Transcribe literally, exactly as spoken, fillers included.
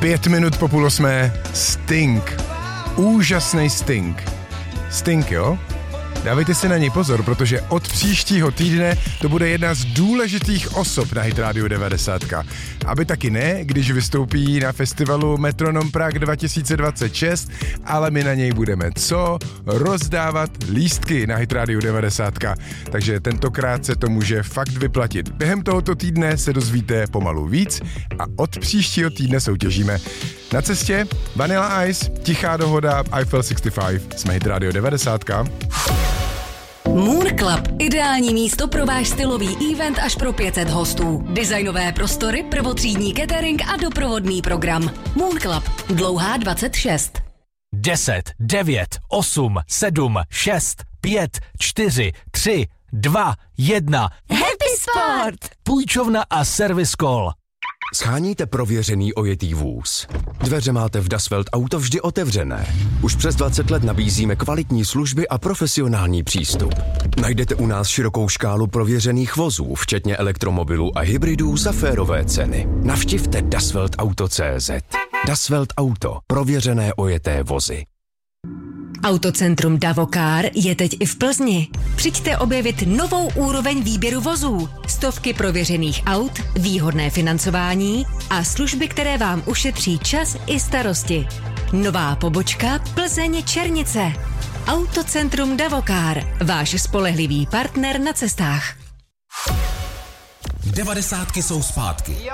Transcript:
Pět minut po půl osmé. Sting. Úžasný Sting. Sting, jo? Dávejte si na něj pozor, protože od příštího týdne to bude jedna z důležitých osob na Hit Radio devadesát. Aby taky ne, když vystoupí na festivalu Metronom Prague dva tisíce dvacet šest, ale my na něj budeme co? Rozdávat lístky na Hit Radio devadesát. Takže tentokrát se to může fakt vyplatit. Během tohoto týdne se dozvíte pomalu víc a od příštího týdne soutěžíme. Na cestě Vanilla Ice, Tichá dohoda, Eiffel šedesát pět, jsme Hit Radio devadesát. Moon Club. Ideální místo pro váš stylový event až pro pět set hostů. Designové prostory, prvotřídní catering a doprovodný program. Moon Club. Dlouhá dvacet šest. deset, devět, osm, sedm, šest, pět, čtyři, tři, dva, jedna. Happy Sport! Půjčovna a Service Call. Sháníte prověřený ojetý vůz? Dveře máte v Dasvelt Auto vždy otevřené. Už přes dvacet let nabízíme kvalitní služby a profesionální přístup. Najdete u nás širokou škálu prověřených vozů, včetně elektromobilů a hybridů za férové ceny. Navštivte dasvelt auto tečka cé zet. Dasvelt Auto. Prověřené ojeté vozy. Autocentrum Davokar je teď i v Plzni. Přijďte objevit novou úroveň výběru vozů, stovky prověřených aut, výhodné financování a služby, které vám ušetří čas i starosti. Nová pobočka Plzeň Černice. Autocentrum Davokar, váš spolehlivý partner na cestách. Devadesátky jsou zpátky.